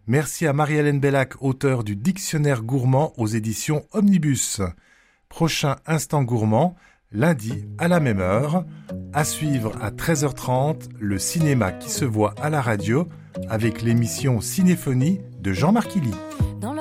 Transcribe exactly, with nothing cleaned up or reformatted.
Merci à Marie-Hélène Bellac, auteure du Dictionnaire gourmand aux éditions Omnibus. Prochain Instant Gourmand, lundi à la même heure. À suivre à treize heures trente, le cinéma qui se voit à la radio avec l'émission Cinéphonie de Jean-Marc Illy.